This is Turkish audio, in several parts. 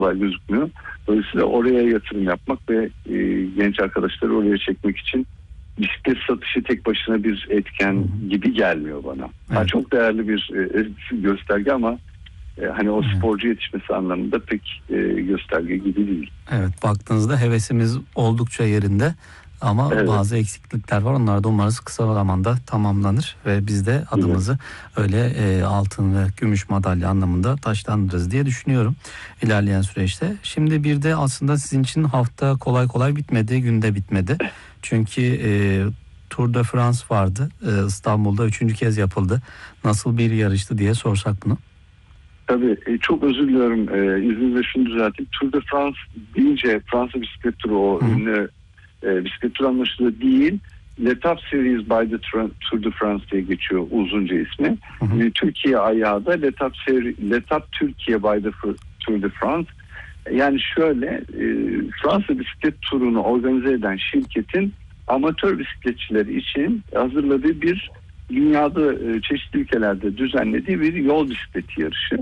kolay gözükmüyor. Dolayısıyla oraya yatırım yapmak ve genç arkadaşları oraya çekmek için bisiklet satışı tek başına bir etken gibi gelmiyor bana. Evet. Çok değerli bir gösterge ama hani o sporcu yetişmesi anlamında pek gösterge gibi değil. Evet, baktığınızda hevesimiz oldukça yerinde ama Evet. bazı eksiklikler var. Onlar da umarız kısa zamanda tamamlanır ve biz de adımızı öyle altın ve gümüş madalya anlamında taşlandırırız diye düşünüyorum ilerleyen süreçte. Şimdi bir de aslında sizin için hafta kolay kolay bitmedi, günde bitmedi. Çünkü Tour de France vardı. İstanbul'da 3. kez yapıldı. Nasıl bir yarıştı diye sorsak bunu. Tabii çok özür diliyorum. İzninizle şunu düzelteyim. Tour de France deyince Fransa bisiklet turu o ünlü bisiklet turu anlaşılıyor değil. L'Etape Series by the Tour de France diye geçiyor uzunca ismi. Türkiye ayağı da L'Etape Türkiye by the Tour de France. Yani şöyle Fransa bisiklet turunu organize eden şirketin amatör bisikletçileri için hazırladığı bir dünyada çeşitli ülkelerde düzenlediği bir yol bisikleti yarışı.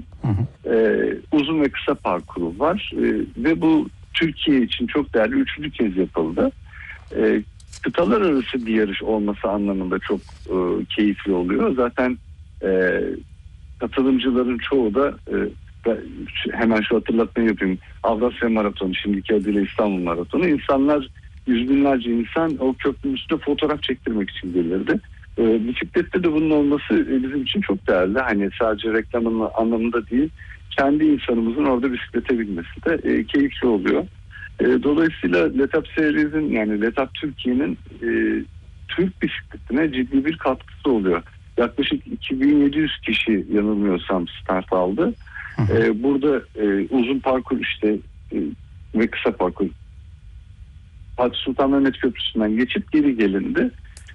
Uzun ve kısa parkuru var ve bu Türkiye için çok değerli 3. kez yapıldı. Kıtalar arası bir yarış olması anlamında çok keyifli oluyor. Zaten katılımcıların çoğu da hemen şu hatırlatmayı yapayım. Avrasya Maratonu, şimdiki adıyla İstanbul Maratonu. İnsanlar, yüz binlerce insan o köprünün üstünde fotoğraf çektirmek için gelirdi. Bisiklette de bunun olması bizim için çok değerli. Hani sadece reklamın anlamında değil, kendi insanımızın orada bisiklete binmesi de keyifli oluyor. Dolayısıyla L'Etape Series'in yani L'Etape Türkiye'nin Türk bisikletine ciddi bir katkısı oluyor. Yaklaşık 2700 kişi yanılmıyorsam start aldı. Burada uzun parkur ve kısa parkur Fatih Sultan Mehmet Köprüsü'nden geçip geri gelindi.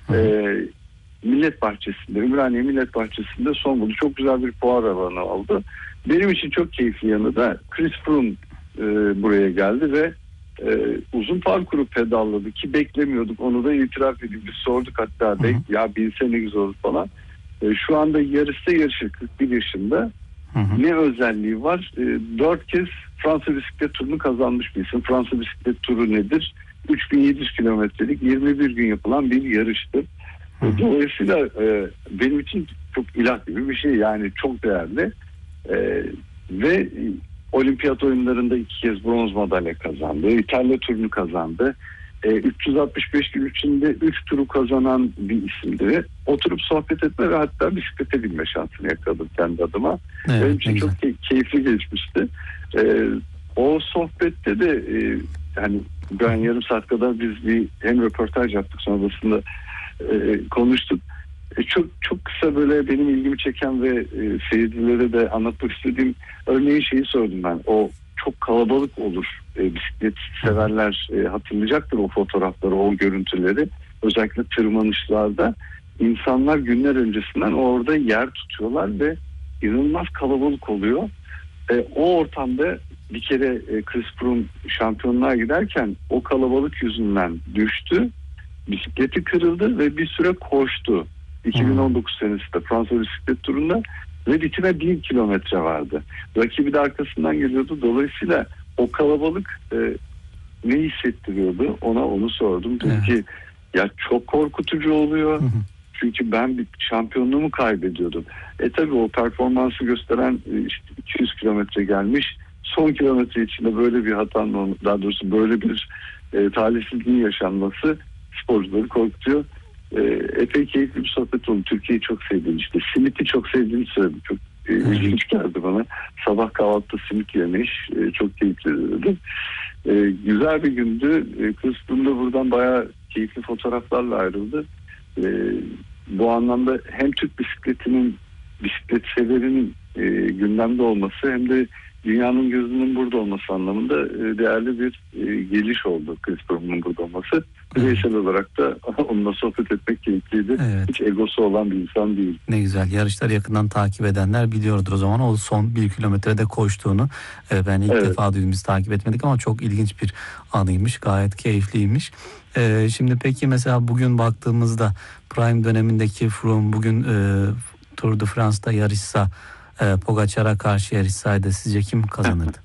Millet Bahçesi'nde, Ümraniye Millet Bahçesi'nde son buldu. Çok güzel bir fuar alanı oldu. Benim için çok keyifli yanı da Chris Froome buraya geldi ve uzun parkuru pedalladı ki beklemiyorduk. Onu da itiraf edeyim. Biz sorduk hatta ya bilse ne güzel olur falan. Şu anda yarışır 41 yaşında. Ne özelliği var? 4 kez Fransa bisiklet turunu kazanmış bir isim. Fransa bisiklet turu nedir? 3700 kilometrelik 21 gün yapılan bir yarıştır. Dolayısıyla benim için çok ilah gibi bir şey, yani çok değerli ve olimpiyat oyunlarında 2 kez bronz madalya kazandı. İtalya turunu kazandı. 365 gün içinde 3 turu kazanan bir isimdi. Oturup sohbet etme ve hatta bisiklete binme şansını yakaladım kendi adıma. Evet, benim için çok keyifli geçmişti. O sohbette de hani ben yarım saat kadar biz hem röportaj yaptık, sonrasında konuştuk. Çok kısa böyle benim ilgimi çeken ve seyircilere de anlatmak istediğim örneğin şeyi sordum ben. O çok kalabalık olur. Bisiklet severler hatırlayacaktır o fotoğrafları, o görüntüleri. Özellikle tırmanışlarda insanlar günler öncesinden orada yer tutuyorlar ve inanılmaz kalabalık oluyor. O ortamda bir kere Chris Froome şampiyonluğa giderken o kalabalık yüzünden düştü. Bisikleti kırıldı ve bir süre koştu. 2019 senesinde Fransa bisiklet turunda ve bitime 1 kilometre vardı. Rakibi de arkasından geliyordu. Dolayısıyla o kalabalık ne hissettiriyordu? Onu sordum. Dedi ki ya çok korkutucu oluyor. Çünkü ben bir şampiyonluğumu kaybediyordum. Tabii o performansı gösteren 200 kilometre gelmiş. Son kilometre içinde böyle bir hatanın, daha doğrusu böyle bir talihsizliğin yaşanması sporcuları korkutuyor. Epey keyifli bir sohbet oldu. Türkiye'yi çok sevdiğini, simiti çok sevdiğini söyledim. Çok ilginç geldi bana. Sabah kahvaltıda simit yemiş. Çok keyifli dedi. Güzel bir gündü. Kısmında buradan bayağı keyifli fotoğraflarla ayrıldı. Bu anlamda hem Türk bisikletinin, bisiklet severinin gündemde olması hem de dünyanın gözünün burada olması anlamında değerli bir geliş oldu Chris Froome'un burada olması. Bireysel olarak da onunla sohbet etmek keyifliydi. Evet. Hiç egosu olan bir insan değil. Ne güzel. Yarışları yakından takip edenler biliyordur o zaman. O son 1 kilometrede koştuğunu ben ilk defa duydum. Biz takip etmedik ama çok ilginç bir anıymış. Gayet keyifliymiş. Şimdi peki mesela bugün baktığımızda Prime dönemindeki Froome bugün Tour de France'da yarışsa, Pogacar'a karşı yarışsaydı sizce kim kazanırdı?